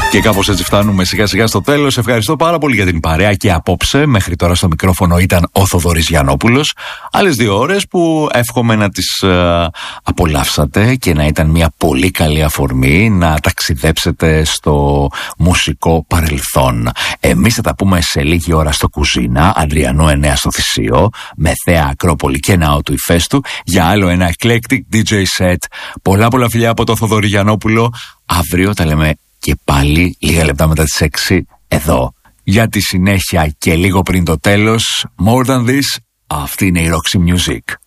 Και κάπως έτσι φτάνουμε σιγά σιγά στο τέλος. Ευχαριστώ πάρα πολύ για την παρέα και απόψε. Μέχρι τώρα στο μικρόφωνο ήταν ο Θοδωρής Γιαννόπουλος. Άλλες 2 ώρες που εύχομαι να τις απολαύσατε και να ήταν μια πολύ καλή αφορμή να ταξιδέψετε στο μουσικό παρελθόν. Εμείς θα τα πούμε σε λίγη ώρα στο Κουζίνα, Ανδριανό 9 στο Θησίο, με Θέα Ακρόπολη και Ναό του Ηφαίστου, για άλλο ένα eclectic DJ set. Πολλά φιλιά από το Θοδωρή Γιαννόπουλο. Αύριο τα λέμε και πάλι λίγα λεπτά μετά τις 6 εδώ. Για τη συνέχεια και λίγο πριν το τέλος, More Than This, αυτή είναι η Roxy Music.